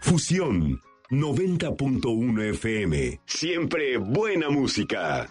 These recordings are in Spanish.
Fusión 90.1 FM. Siempre buena música.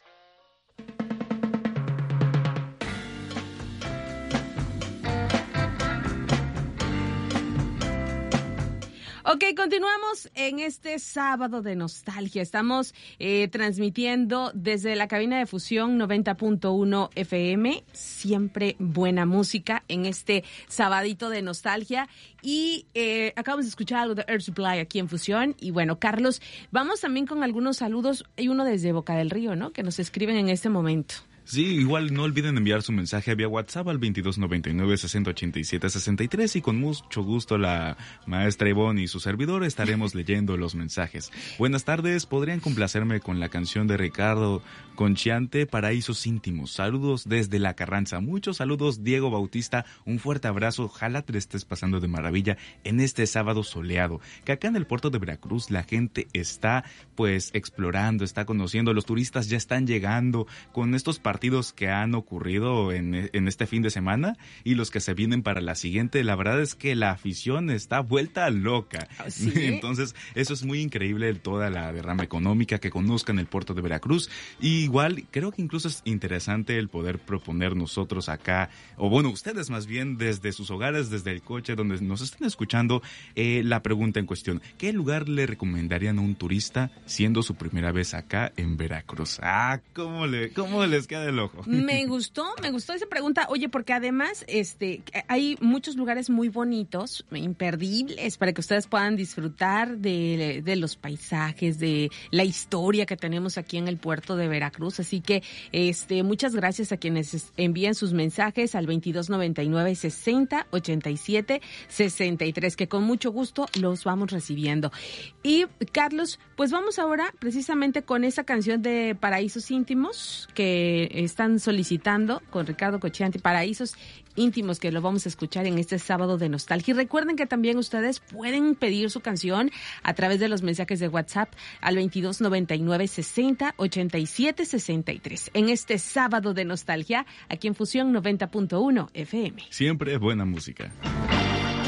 Ok, continuamos en este sábado de nostalgia. Estamos transmitiendo desde la cabina de Fusión 90.1 FM. Siempre buena música en este sabadito de nostalgia. Y acabamos de escuchar algo de Air Supply aquí en Fusión. Y bueno, Carlos, vamos también con algunos saludos. Hay uno desde Boca del Río, ¿no? Que nos escriben en este momento. Sí, igual no olviden enviar su mensaje vía WhatsApp al 2299-6087-63 y con mucho gusto la maestra Ivonne y su servidor estaremos leyendo los mensajes. Buenas tardes, ¿podrían complacerme con la canción de Ricardo Conchiante, Paraísos Íntimos? Saludos desde La Carranza. Muchos saludos, Diego Bautista, un fuerte abrazo. Ojalá te estés pasando de maravilla en este sábado soleado, que acá en el puerto de Veracruz la gente está pues explorando, está conociendo, los turistas ya están llegando con estos partidos que han ocurrido en este fin de semana y los que se vienen para la siguiente. La verdad es que la afición está vuelta loca. ¿Sí? Entonces, eso es muy increíble, toda la derrama económica, que conozcan el puerto de Veracruz. Y igual, creo que incluso es interesante el poder proponer nosotros acá, o bueno, ustedes más bien, desde sus hogares, desde el coche, donde nos estén escuchando, la pregunta en cuestión: ¿qué lugar le recomendarían a un turista siendo su primera vez acá en Veracruz? ¿Cómo les queda el ojo? Me gustó esa pregunta. Oye, porque además hay muchos lugares muy bonitos, imperdibles, para que ustedes puedan disfrutar de los paisajes, de la historia que tenemos aquí en el puerto de Veracruz. Así que muchas gracias a quienes envían sus mensajes al 2299-6087-63, que con mucho gusto los vamos recibiendo. Y Carlos, pues vamos ahora precisamente con esa canción de Paraísos Íntimos que están solicitando con Ricardo Conchiante, Paraísos Íntimos, que lo vamos a escuchar en este sábado de nostalgia. Y recuerden que también ustedes pueden pedir su canción a través de los mensajes de WhatsApp al 2299-6087-63 en este sábado de nostalgia aquí en Fusión 90.1 FM. Siempre buena música.